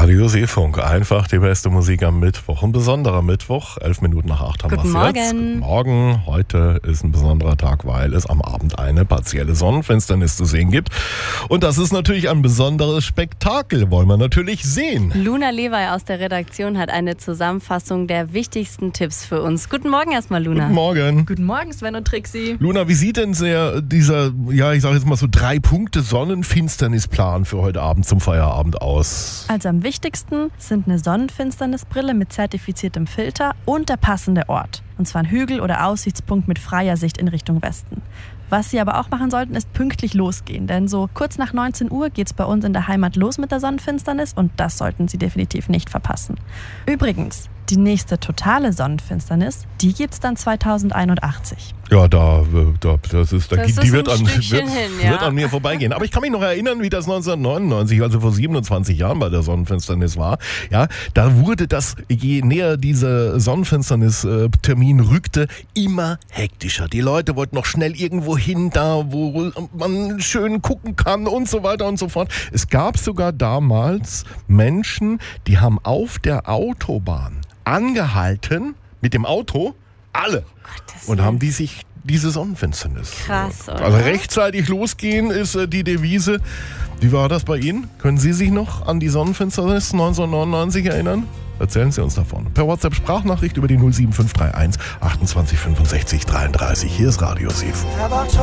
Radio Seefunk, einfach die beste Musik am Mittwoch. Ein besonderer Mittwoch, 11 Minuten nach 8 haben wir es jetzt. Guten Morgen, heute ist ein besonderer Tag, weil es am Abend eine partielle Sonnenfinsternis zu sehen gibt. Und das ist natürlich ein besonderes Spektakel, wollen wir natürlich sehen. Luna Lewey aus der Redaktion hat eine Zusammenfassung der wichtigsten Tipps für uns. Guten Morgen erstmal, Luna. Guten Morgen. Guten Morgen, Sven und Trixie. Luna, wie sieht denn dieser, ich sage jetzt mal so 3 Punkte Sonnenfinsternisplan für heute Abend zum Feierabend aus? Also am wichtigsten sind eine Sonnenfinsternisbrille mit zertifiziertem Filter und der passende Ort. Und zwar ein Hügel oder Aussichtspunkt mit freier Sicht in Richtung Westen. Was Sie aber auch machen sollten, ist pünktlich losgehen. Denn so kurz nach 19 Uhr geht es bei uns in der Heimat los mit der Sonnenfinsternis und das sollten Sie definitiv nicht verpassen. Übrigens, die nächste totale Sonnenfinsternis, die gibt es dann 2081. Ja, die wird an mir vorbeigehen. Aber ich kann mich noch erinnern, wie das 1999, also vor 27 Jahren bei der Sonnenfinsternis war. Ja, da wurde das, je näher dieser Sonnenfinsternis-Termin rückte, immer hektischer. Die Leute wollten noch schnell irgendwo hin, da wo man schön gucken kann und so weiter und so fort. Es gab sogar damals Menschen, die haben auf der Autobahn angehalten mit dem Auto, alle. Und haben die sich diese Sonnenfinsternis. Krass, oder? Also rechtzeitig losgehen ist die Devise. Wie war das bei Ihnen? Können Sie sich noch an die Sonnenfinsternis 1999 erinnern? Erzählen Sie uns davon. Per WhatsApp-Sprachnachricht über die 07531 28 65 33. Hier ist Radio Seefunk.